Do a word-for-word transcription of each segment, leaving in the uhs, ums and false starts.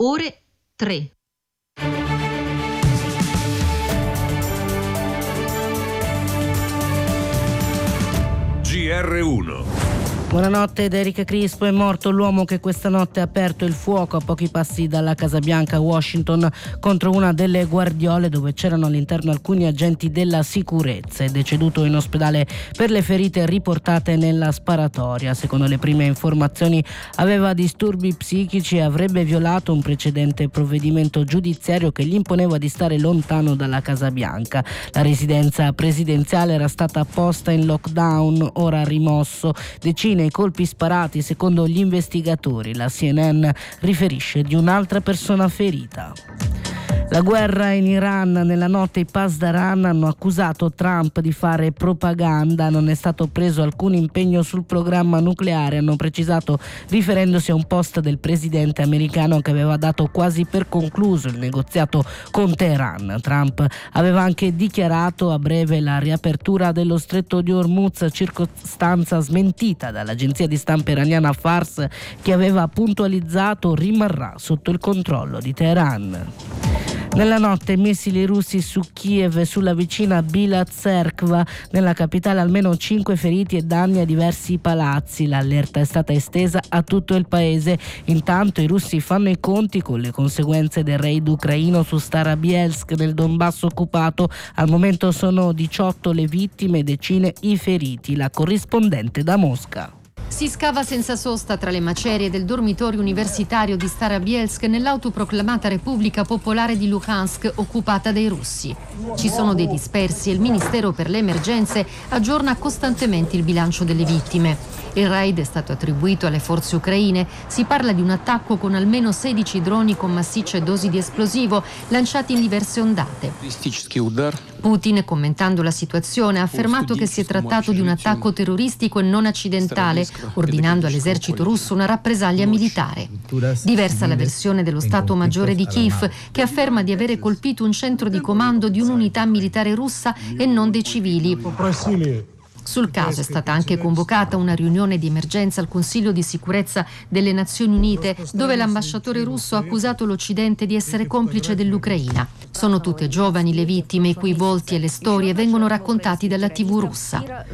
ore tre. G R uno. Buonanotte, da Erika Crispo. È morto l'uomo che questa notte ha aperto il fuoco a pochi passi dalla Casa Bianca a Washington contro una delle guardiole dove c'erano all'interno alcuni agenti della sicurezza. È deceduto in ospedale per le ferite riportate nella sparatoria. Secondo le prime informazioni aveva disturbi psichici e avrebbe violato un precedente provvedimento giudiziario che gli imponeva di stare lontano dalla Casa Bianca. La residenza presidenziale era stata posta in lockdown, ora rimosso. Decine i colpi sparati secondo gli investigatori. La C N N riferisce di un'altra persona ferita. La guerra in Iran. Nella notte i Pasdaran hanno accusato Trump di fare propaganda. Non è stato preso alcun impegno sul programma nucleare, hanno precisato riferendosi a un post del presidente americano che aveva dato quasi per concluso il negoziato con Teheran. Trump aveva anche dichiarato a breve la riapertura dello stretto di Hormuz, circostanza smentita dall'agenzia di stampa iraniana Fars, che aveva puntualizzato rimarrà sotto il controllo di Teheran. Nella notte missili russi su Kiev e sulla vicina Bila Tserkva. Nella capitale almeno cinque feriti e danni a diversi palazzi. L'allerta è stata estesa a tutto il paese. Intanto i russi fanno i conti con le conseguenze del raid ucraino su Starobielsk nel Donbass occupato. Al momento sono diciotto le vittime e decine i feriti. La corrispondente da Mosca. Si scava senza sosta tra le macerie del dormitorio universitario di Starobielsk nell'autoproclamata Repubblica Popolare di Luhansk occupata dai russi. Ci sono dei dispersi e il Ministero per le Emergenze aggiorna costantemente il bilancio delle vittime. Il raid è stato attribuito alle forze ucraine. Si parla di un attacco con almeno sedici droni con massicce dosi di esplosivo lanciati in diverse ondate. Putin, commentando la situazione, ha affermato che si è trattato di un attacco terroristico e non accidentale, ordinando all'esercito russo una rappresaglia militare. Diversa la versione dello Stato Maggiore di Kiev, che afferma di avere colpito un centro di comando di un'unità militare russa e non dei civili. Sul caso è stata anche convocata una riunione di emergenza al Consiglio di sicurezza delle Nazioni Unite, dove l'ambasciatore russo ha accusato l'Occidente di essere complice dell'Ucraina. Sono tutte giovani le vittime, i cui volti e le storie vengono raccontati dalla tivù russa.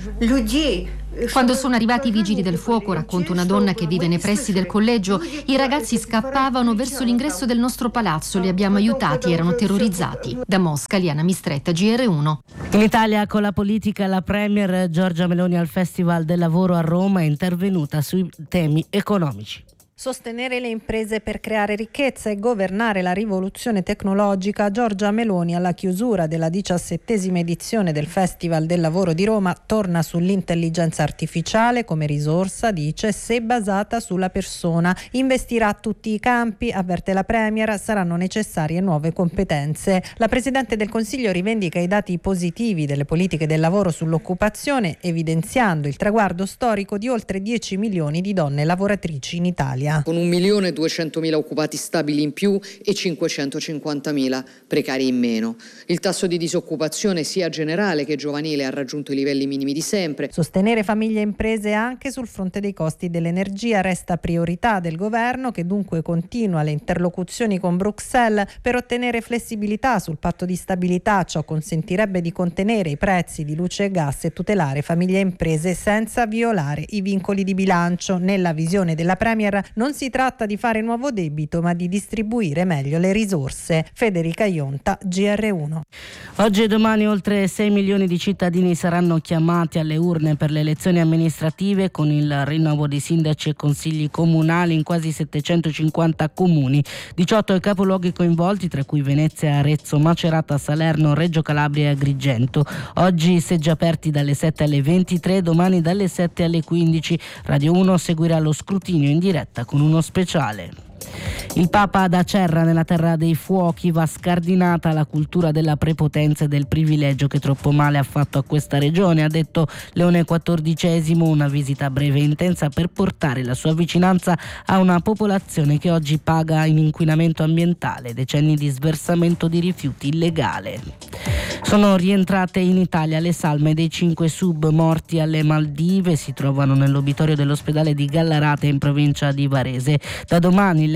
Quando sono arrivati i vigili del fuoco, racconta una donna che vive nei pressi del collegio, i ragazzi scappavano verso l'ingresso del nostro palazzo, li abbiamo aiutati, erano terrorizzati. Da Mosca, Liana Mistretta, G R uno. In Italia, con la politica, la premier Giorgia Meloni al Festival del Lavoro a Roma è intervenuta sui temi economici. Sostenere le imprese per creare ricchezza e governare la rivoluzione tecnologica. Giorgia Meloni, alla chiusura della diciassettesima edizione del Festival del Lavoro di Roma, torna sull'intelligenza artificiale come risorsa, dice, se basata sulla persona. Investirà tutti i campi, avverte la Premier, saranno necessarie nuove competenze. La Presidente del Consiglio rivendica i dati positivi delle politiche del lavoro sull'occupazione, evidenziando il traguardo storico di oltre dieci milioni di donne lavoratrici in Italia. Con un milione duecentomila occupati stabili in più e cinquecentocinquantamila precari in meno. Il tasso di disoccupazione sia generale che giovanile ha raggiunto i livelli minimi di sempre. Sostenere famiglie e imprese anche sul fronte dei costi dell'energia resta priorità del governo, che dunque continua le interlocuzioni con Bruxelles per ottenere flessibilità sul patto di stabilità. Ciò consentirebbe di contenere i prezzi di luce e gas e tutelare famiglie e imprese senza violare i vincoli di bilancio. Nella visione della Premier non si tratta di fare nuovo debito, ma di distribuire meglio le risorse. Federica Ionta, G R uno. Oggi e domani oltre sei milioni di cittadini saranno chiamati alle urne per le elezioni amministrative, con il rinnovo di sindaci e consigli comunali in quasi settecentocinquanta comuni. diciotto i capoluoghi coinvolti, tra cui Venezia, Arezzo, Macerata, Salerno, Reggio Calabria e Agrigento. Oggi seggi aperti dalle sette alle ventitré, domani dalle sette alle quindici. Radio uno seguirà lo scrutinio in diretta con uno speciale. Il Papa ad Acerra, nella terra dei fuochi, va scardinata la cultura della prepotenza e del privilegio che troppo male ha fatto a questa regione, ha detto Leone quattordicesimo, una visita breve e intensa per portare la sua vicinanza a una popolazione che oggi paga in inquinamento ambientale, decenni di sversamento di rifiuti illegale. Sono rientrate in Italia le salme dei cinque sub morti alle Maldive, si trovano nell'obitorio dell'ospedale di Gallarate in provincia di Varese. Da domani le autopsie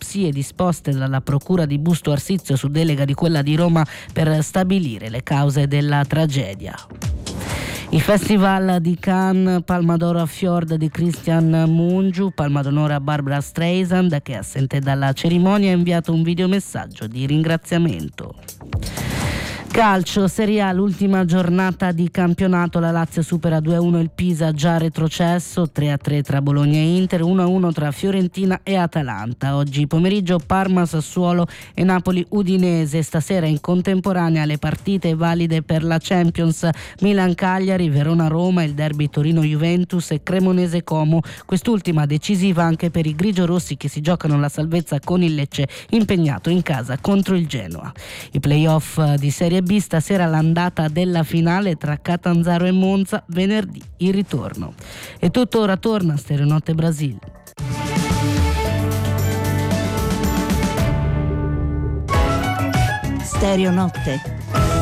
autopsie disposte dalla Procura di Busto Arsizio su delega di quella di Roma per stabilire le cause della tragedia. Il Festival di Cannes, Palma d'Oro a Fjord di Christian Mungiu, Palma d'Onore a Barbara Streisand, che assente dalla cerimonia ha inviato un videomessaggio di ringraziamento. Calcio, Serie A, l'ultima giornata di campionato, la Lazio supera due a uno il Pisa, già retrocesso, tre a tre tra Bologna e Inter, uno a uno tra Fiorentina e Atalanta. Oggi pomeriggio Parma, Sassuolo e Napoli Udinese. Stasera in contemporanea le partite valide per la Champions, Milan Cagliari, Verona Roma, il derby Torino Juventus e Cremonese Como, quest'ultima decisiva anche per i grigiorossi che si giocano la salvezza con il Lecce impegnato in casa contro il Genoa. I playoff di Serie B, stasera l'andata della finale tra Catanzaro e Monza, venerdì il ritorno. E tutto, ora torna Stereonotte Brasil. Stereonotte.